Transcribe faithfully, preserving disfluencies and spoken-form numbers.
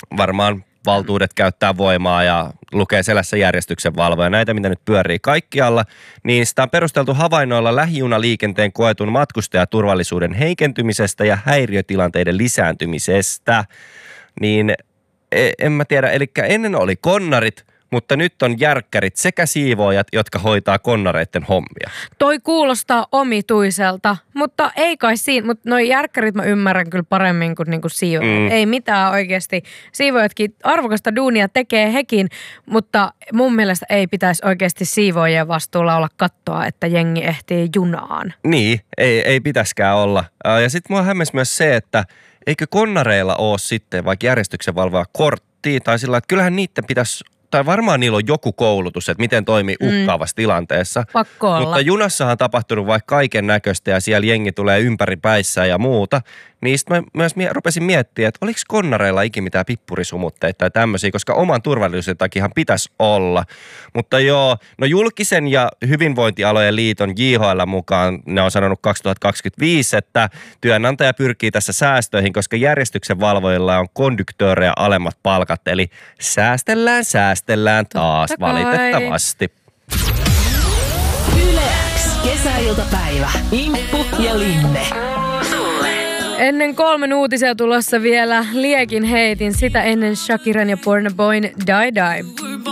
varmaan valtuudet käyttää voimaa ja lukee selässä järjestyksen valvoja, näitä mitä nyt pyörii kaikkialla, niin sitä on perusteltu havainnoilla lähijunaliikenteen koetun matkustajaturvallisuuden heikentymisestä ja häiriötilanteiden lisääntymisestä. Niin en mä tiedä, eli ennen oli konnarit, mutta nyt on järkkärit sekä siivoojat, jotka hoitaa konnareiden hommia. Toi kuulostaa omituiselta, mutta ei kai siinä. Mutta noi järkkärit mä ymmärrän kyllä paremmin kuin niinku siivoojat. Mm. Ei mitään oikeasti. Siivoojatkin arvokasta duunia tekee hekin, mutta mun mielestä ei pitäisi oikeasti siivoojien vastuulla olla kattoa, että jengi ehtii junaan. Niin, ei, ei pitäisikään olla. Ja sitten mua hämmäsi myös se, että eikö konnareilla ole sitten vaikka järjestyksen valvoa korttia tai sillä, että kyllähän niiden pitäisi tai varmaan niillä on joku koulutus, että miten toimii uhkaavassa mm. tilanteessa. Pakko olla. Mutta junassahan on tapahtunut vaikka kaiken näköistä ja siellä jengi tulee ympäri päissään ja muuta. Niistä mä myös mie- rupesin miettimään, että oliko konnareilla ikinä mitään pippurisumutteita tai tämmöisiä, koska oman turvallisuuden takiahan pitäisi olla. Mutta joo, no julkisen ja hyvinvointialojen liiton J H L mukaan ne on sanonut kaksituhattakaksikymmentäviisi, että työnantaja pyrkii tässä säästöihin, koska järjestyksen valvojilla on konduktöörejä alemmat palkat. Eli säästellään, säästellään taas valitettavasti. Yle X, kesäiltapäivä, Imppu ja Linne. Ennen kolmen uutisia tulossa vielä Liekin heitin, sitä ennen Shakiran ja Burna Boyn Die Die.